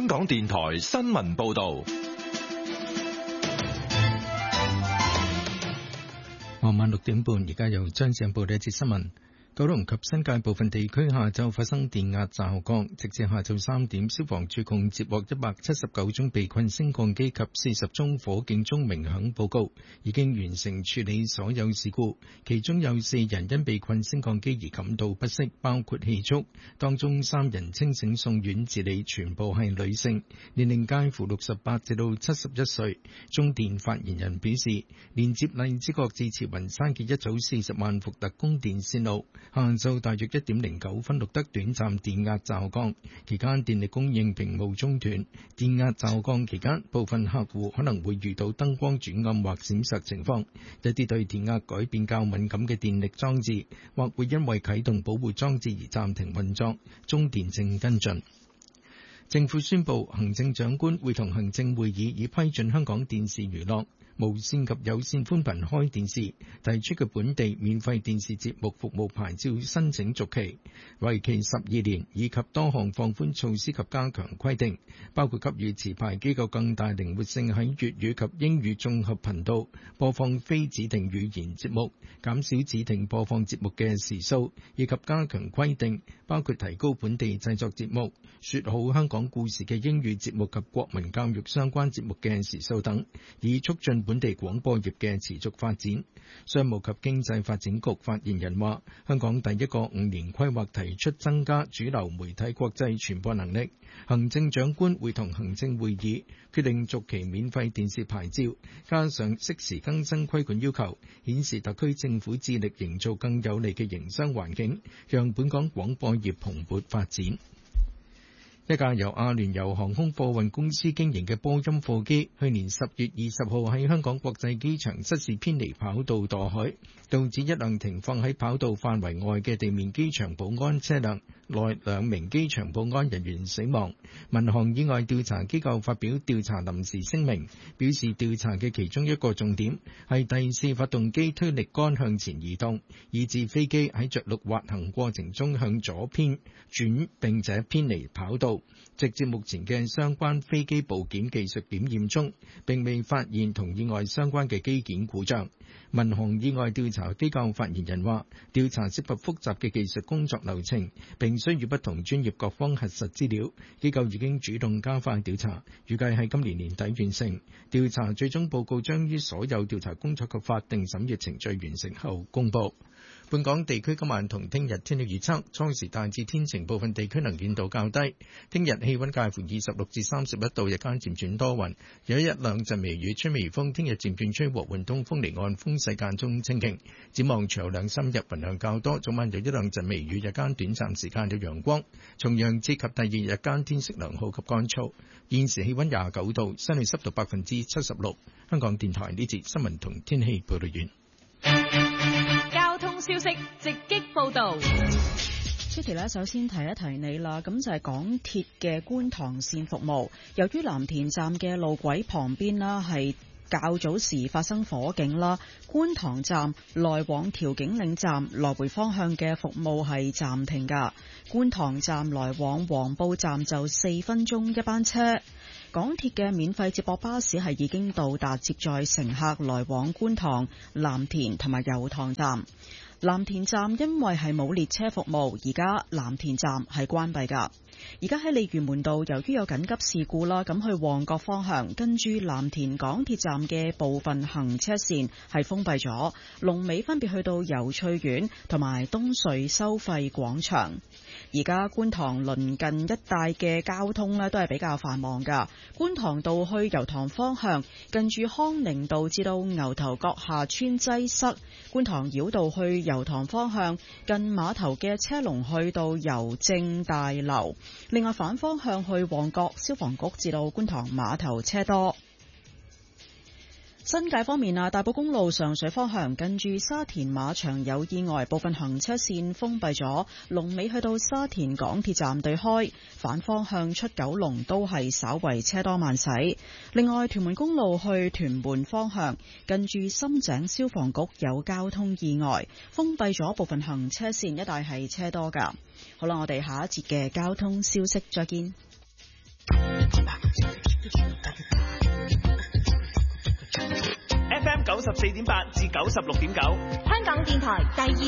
香港電台新聞報道。 傍晚6點半，而家由張志報道一節新聞。九龍及新界部分地區下晝發生電壓驟降，直至下晝3點，消防處共接獲179宗被困升降機及40宗火警鐘鳴響報告，已經完成處理所有事故。其中有4人因被困升降機而感到不適，包括氣促，當中3人清醒送院治理，全部係女性，年齡介乎68至到71歲。中電發言人表示，連接荔枝角至慈雲山嘅一組40萬伏特供電線路，下晝大約1點09分錄得短暫電壓驟降，期間電力供應並無中斷。電壓驟降期間，部分客戶可能會遇到燈光轉暗或閃爍情況，一啲對電壓改變較敏感嘅電力裝置，或會因為啟動保護裝置而暫停運作。中電正跟進。政府宣布，行政長官會同行政會議已批准香港電視娛樂、無線及有線寬頻開電視提出嘅本地免費電視節目服務牌照申請續期，為期12年，以及多項放寬措施及加強規定，包括給予持牌機構更大靈活性喺粵語及英語綜合頻道播放非指定語言節目，減少指定播放節目嘅時數，以及加強規定，包括提高本地製作節目、說好香港故事嘅英語節目及國民教育相關節目嘅時數等，以促進本地廣播業嘅持續發展。商務及經濟發展局發言人話，香港第一個5年規劃提出增加主流媒體國際傳播能力。行政長官會同行政會議決定續期免費電視牌照，加上適時更新規管要求，顯示特區政府致力營造更有利嘅營商環境，讓本港廣播業蓬勃發展。一架由阿聯酋航空貨運公司經營嘅波音貨機，去年10月20號喺香港國際機場失事偏離跑道墮海，導致一輛停放喺跑道範圍外嘅地面機場保安車輛內2名機場保安人員死亡。民航意外調查機構發表調查臨時聲明，表示調查嘅其中一個重點係第4發動機推力桿向前移動，以致飛機喺着陸滑行過程中向左偏轉並且偏離跑道。直至目前嘅相關飛機部件技術檢驗中，並未發現同意外相關嘅機件故障。民航意外調查機構發言人話，調查涉及複雜嘅技術工作流程，並需要不同專業各方核實資料。機構已經主動加快調查，預計喺今年年底完成。調查最終報告將於所有調查工作及法定審閱程序完成後公佈。本港地區今晚同聽日天氣預測，初時大致天晴，部分地區能見度較低。聽日氣溫介乎26至31度，日間漸轉多雲，有1-2陣微雨，吹微風。聽日漸轉吹和緩東風，離岸風勢間中清勁。展望隨後2-3日雲量較多，早晚有1-2陣微雨，日間短暫時間有陽光。重陽節及第2日間天色良好及乾燥。現時氣溫29度，相對濕度76%。香港電台呢節新聞同天氣報道完。 交通消息直擊報道。 Kitty 咧，首先提一提你啦，咁就係港鐵嘅觀塘線服務，由於藍田站嘅路軌旁邊啦係較早時發生火警啦，觀塘站來往調景嶺站來回方向嘅服務係暫停㗎。觀塘站來往黃埔站就4分鐘一班車。港鐵嘅免費接駁巴士係已經到達，接載乘客來往觀塘、藍田同埋油塘站。藍田站因為係冇列車服務，而家藍田站係關閉㗎。而家喺鯉魚門道，由於有緊急事故啦，咁去旺角方向，跟住藍田港鐵站嘅部分行車線係封閉咗，龍尾分別去到油翠苑同埋東隧收費廣場。而家觀塘鄰近一帶嘅交通呢都係比較繁忙㗎。觀塘道去油塘方向，近住康寧道至到牛頭角下村擠塞；觀塘繞道去油塘方向，近碼頭嘅車龍去到郵政大樓。另外反方向去旺角消防局至到觀塘碼頭車多。新界方面啊，大埔公路上水方向近住沙田馬場有意外，部分行車線封閉咗，龍尾去到沙田港鐵站對開，反方向出九龍都係稍為車多慢駛。另外屯門公路去屯門方向近住深井消防局有交通意外，封閉咗部分行車線，一帶係車多㗎。好啦，我哋下一節嘅交通消息再見。 94.8至96.9。 香港電台第二